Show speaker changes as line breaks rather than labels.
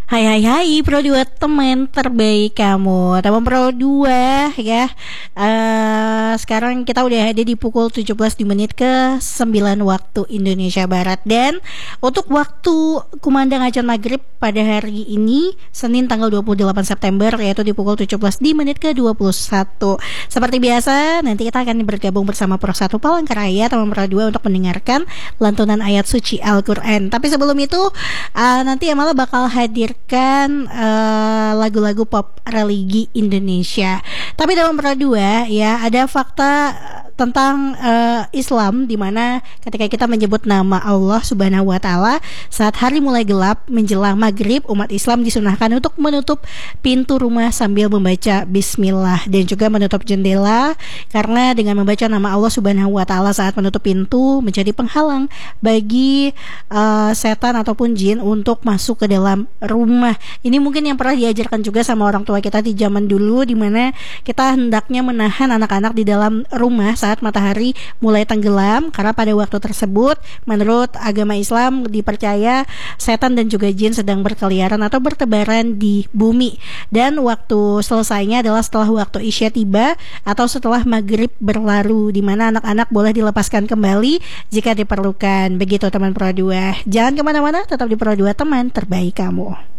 Hai hai hai Pro 2 teman terbaik kamu. Teman Pro 2 ya. Sekarang kita udah ada di pukul 17 di menit ke 9 waktu Indonesia Barat. Dan untuk waktu kumandang azan maghrib pada hari ini Senin tanggal 28 September, yaitu di pukul 17 di menit ke 21. Seperti biasa nanti kita akan bergabung bersama Pro 1 Palangkaraya teman Pro 2 untuk mendengarkan lantunan ayat suci Al-Quran. Tapi sebelum itu nanti Amala bakal hadir kan lagu-lagu pop religi Indonesia. Tapi dalam Pro 2 ya ada fakta tentang Islam, di mana ketika kita menyebut nama Allah Subhanahu wa taala saat hari mulai gelap menjelang maghrib, umat Islam disunahkan untuk menutup pintu rumah sambil membaca bismillah dan juga menutup jendela, karena dengan membaca nama Allah Subhanahu wa taala saat menutup pintu menjadi penghalang bagi setan ataupun jin untuk masuk ke dalam rumah. Ini mungkin yang pernah diajarkan juga sama orang tua kita di zaman dulu, di mana kita hendaknya menahan anak-anak di dalam rumah saat matahari mulai tenggelam, karena pada waktu tersebut menurut agama Islam dipercaya setan dan juga jin sedang berkeliaran atau bertebaran di bumi, dan waktu selesainya adalah setelah waktu isya tiba atau setelah maghrib berlalu, di mana anak-anak boleh dilepaskan kembali jika diperlukan. Begitu teman Pro 2. Jangan kemana-mana, tetap di Pro 2 teman terbaik kamu.